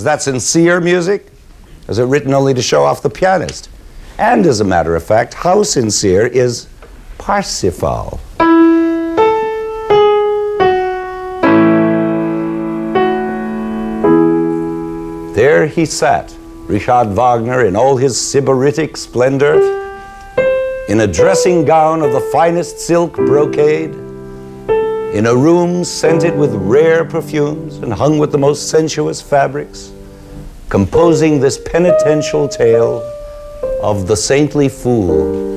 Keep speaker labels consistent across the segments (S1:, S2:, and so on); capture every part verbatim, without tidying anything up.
S1: Is that sincere music? Is it written only to show off the pianist? And as a matter of fact, how sincere is Parsifal? There he sat, Richard Wagner, in all his sybaritic splendor, in a dressing gown of the finest silk brocade, in a room scented with rare perfumes and hung with the most sensuous fabrics, composing this penitential tale of the saintly fool.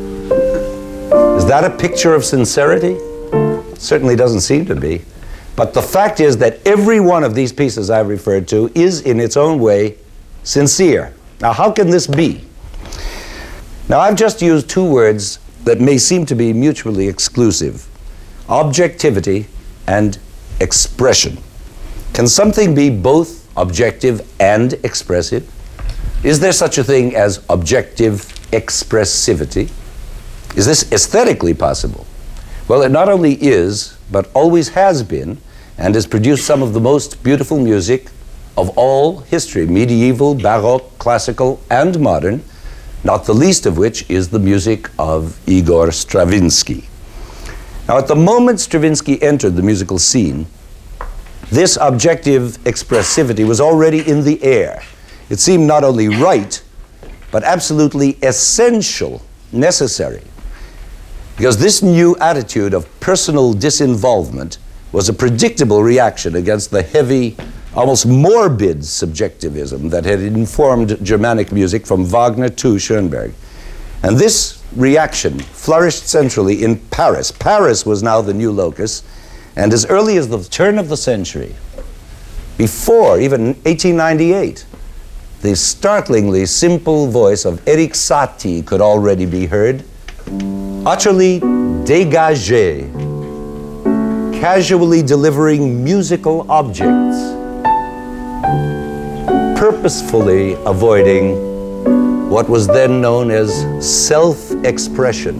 S1: Is that a picture of sincerity? It certainly doesn't seem to be. But the fact is that every one of these pieces I've referred to is, in its own way, sincere. Now, how can this be? Now, I've just used two words that may seem to be mutually exclusive: objectivity and expression. Can something be both objective and expressive? Is there such a thing as objective expressivity? Is this aesthetically possible? Well, it not only is, but always has been, and has produced some of the most beautiful music of all history, medieval, baroque, classical, and modern, not the least of which is the music of Igor Stravinsky. Now, at the moment Stravinsky entered the musical scene, this objective expressivity was already in the air. It seemed not only right, but absolutely essential, necessary. Because this new attitude of personal disinvolvement was a predictable reaction against the heavy, almost morbid subjectivism that had informed Germanic music from Wagner to Schoenberg. And this reaction flourished centrally in Paris. Paris was now the new locus, and as early as the turn of the century, before even eighteen ninety-eight, the startlingly simple voice of Erik Satie could already be heard, utterly dégagé, casually delivering musical objects, purposefully avoiding what was then known as self-expression.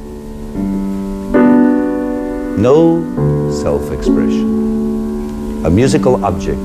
S1: No self-expression. A musical object.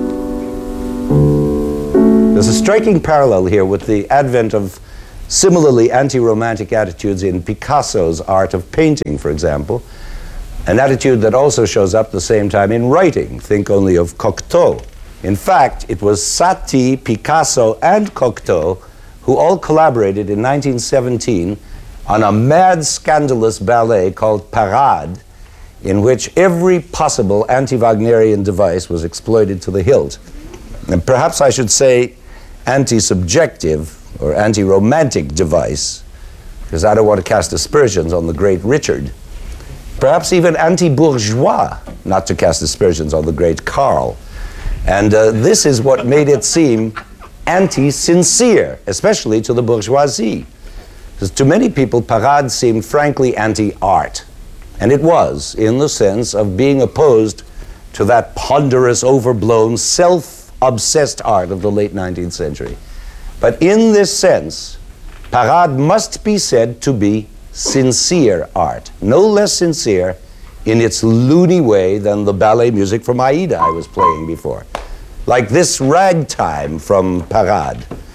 S1: There's a striking parallel here with the advent of similarly anti-romantic attitudes in Picasso's art of painting, for example, an attitude that also shows up at the same time in writing. Think only of Cocteau. In fact, it was Satie, Picasso, and Cocteau who all collaborated in nineteen seventeen on a mad, scandalous ballet called Parade, in which every possible anti-Wagnerian device was exploited to the hilt. And perhaps I should say anti-subjective or anti-romantic device, because I don't want to cast aspersions on the great Richard. Perhaps even anti-bourgeois, not to cast aspersions on the great Karl. And uh, this is what made it seem anti-sincere, especially to the bourgeoisie. Because to many people, Parade seemed frankly anti-art. And it was, in the sense of being opposed to that ponderous, overblown, self-obsessed art of the late nineteenth century. But in this sense, Parade must be said to be sincere art, no less sincere in its loony way than the ballet music from Aida I was playing before. Like this ragtime from Parade.